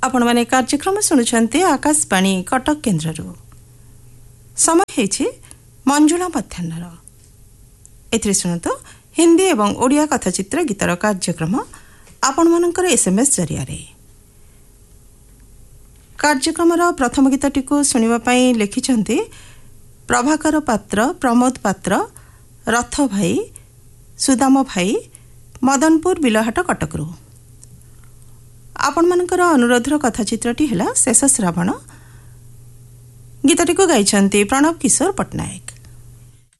आपण माने कार्यक्रम शुणुंट आकाशवाणी कटक केन्द्र समय है मंजुला मध्याह्न शुणु हिंदी एवं ओडिया कथाचित्र गीतर कार्यक्रम आपण मानकर SMS जरिया कार्यक्रम प्रथम गीतटी को शुणापी लिखिं प्रभाकर पात्र प्रमोद पात्र रथ भाई सुदाम भाई मदनपुर बिलहाट कटकरू आपण मानकर अनुरोधर कथाचित्रटी है शेष श्रावण गीतटी को गाइछन्ति प्रणव किशोर पट्टनायक।